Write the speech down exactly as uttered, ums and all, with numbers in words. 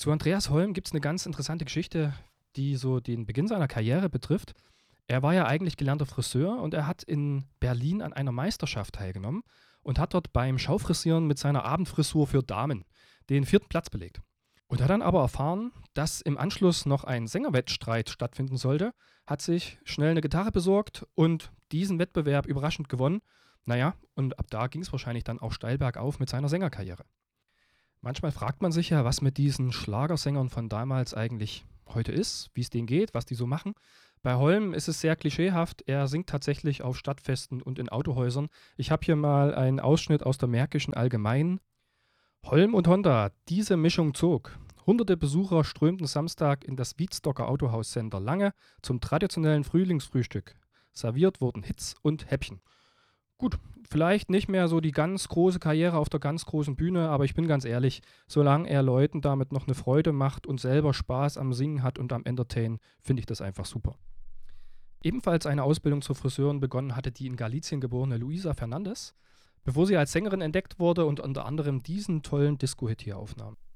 Zu Andreas Holm gibt es eine ganz interessante Geschichte, die so den Beginn seiner Karriere betrifft. Er war ja eigentlich gelernter Friseur und er hat in Berlin an einer Meisterschaft teilgenommen und hat dort beim Schaufrisieren mit seiner Abendfrisur für Damen den vierten Platz belegt. Und hat dann aber erfahren, dass im Anschluss noch ein Sängerwettstreit stattfinden sollte, hat sich schnell eine Gitarre besorgt und diesen Wettbewerb überraschend gewonnen. Naja, und ab da ging es wahrscheinlich dann auch steil bergauf mit seiner Sängerkarriere. Manchmal fragt man sich ja, was mit diesen Schlagersängern von damals eigentlich heute ist, wie es denen geht, was die so machen. Bei Holm ist es sehr klischeehaft. Er singt tatsächlich auf Stadtfesten und in Autohäusern. Ich habe hier mal einen Ausschnitt aus der Märkischen Allgemeinen. Holm und Honda, diese Mischung zog. Hunderte Besucher strömten Samstag in das Wiedstocker Autohaus Center Lange zum traditionellen Frühlingsfrühstück. Serviert wurden Hits und Häppchen. Gut, vielleicht nicht mehr so die ganz große Karriere auf der ganz großen Bühne, aber ich bin ganz ehrlich, solange er Leuten damit noch eine Freude macht und selber Spaß am Singen hat und am Entertainen, finde ich das einfach super. Ebenfalls eine Ausbildung zur Friseurin begonnen hatte die in Galizien geborene Luisa Fernandes, bevor sie als Sängerin entdeckt wurde und unter anderem diesen tollen Disco-Hit hier aufnahm.